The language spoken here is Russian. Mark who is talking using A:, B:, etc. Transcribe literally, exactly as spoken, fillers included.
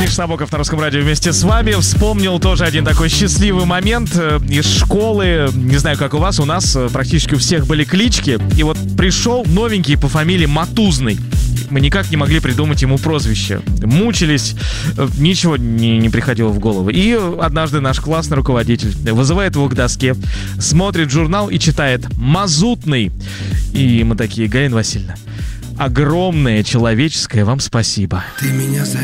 A: Миша Набоков на Русском радио вместе с вами. Вспомнил тоже один такой счастливый момент из школы. Не знаю, как у вас, у нас практически у всех были клички. И вот пришел новенький по фамилии Матузный. Мы никак не могли придумать ему прозвище. Мучились, ничего не, не приходило в голову. И однажды наш классный руководитель вызывает его к доске, смотрит журнал и читает «Мазутный». И мы такие: Галина Васильевна, огромное человеческое вам спасибо.
B: Ты меня